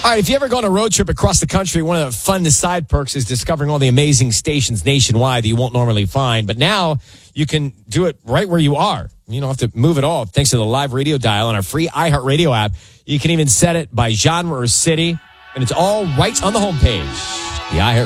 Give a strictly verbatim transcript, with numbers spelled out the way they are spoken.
All right, if you ever go on a road trip across the country, one of the fun side perks is discovering all the amazing stations nationwide that you won't normally find. But now you can do it right where you are. You don't have to move at all. Thanks to the live radio dial on our free iHeartRadio app. You can even set it by genre or city, and it's all right on the homepage. The iHeart